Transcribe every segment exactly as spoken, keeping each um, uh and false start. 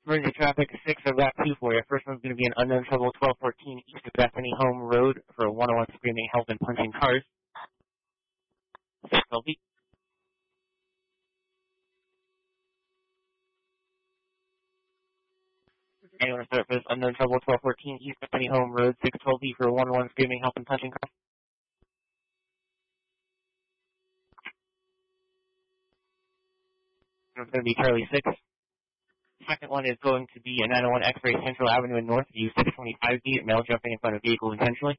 Emergency traffic, six, I've got two for you. First one's going to be an unknown trouble, twelve fourteen East of Bethany Home Road for one oh one screaming, help, and punching cars. six L V. Anyone start for this unknown trouble, twelve fourteen East Bethany Home Road, six twelve B for one oh one screaming, help, and punching cars. It's going to be Charlie six. Second one is going to be a nine oh one X-ray Central Avenue in Northview, six twenty-five B, male jumping in front of vehicle intentionally.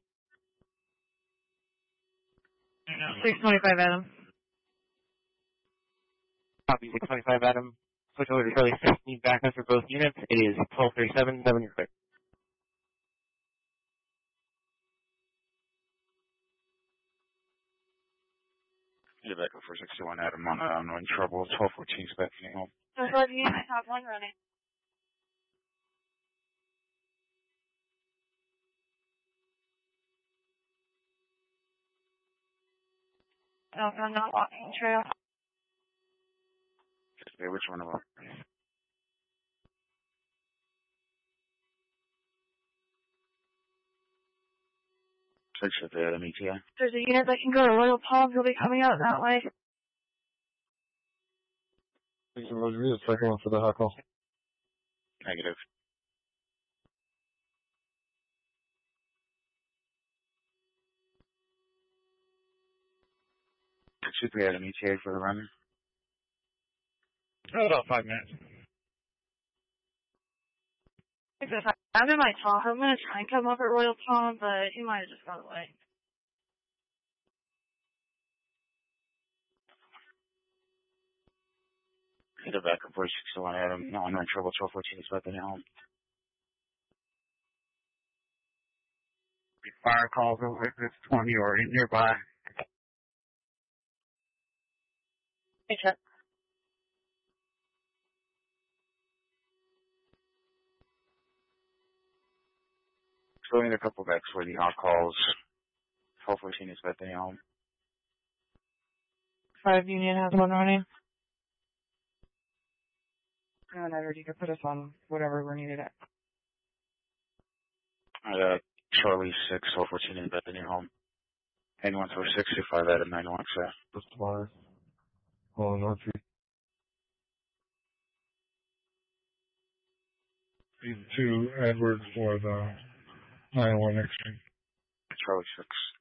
six twenty-five, Adam. Copy, six twenty-five, Adam. Switch over to Charlie six, need backup for both units. It is twelve thirty-seven, seven, you're clear. Get back up for sixty-one, Adam, on uh, no trouble, twelve fourteen, Bethany Home. So twelve units, I have one running. No, I'm not walking the trail. Okay, which one of them? Six of the Adam E T I. There's a unit that can go to Royal Palms. He'll be coming out that way. Roger, the second one for the hot call. Negative. Six of the Adam E T I for the runner. Oh, about five minutes. I'm in my Tahoe. I'm going to try and come up at Royal Palm, but he might have just got away. Get it back up for sixty-one, Adam. No, I'm in trouble, twelve fourteen, it's Bethany Home. Fire calls over if it's twenty or nearby. Hey, Chuck. Throwing a couple backs for the hot calls. twelve fourteen is Bethany Home. Five Union has one running. And I already could put us on whatever we're needed at. Uh, Charlie six, twelve fourteen is Bethany Home. Anyone for sixty-five, Adam, nine one, sir. Just Mars. Hold on, Northview. These two Edwards for the nine one X-ray. Charlie six.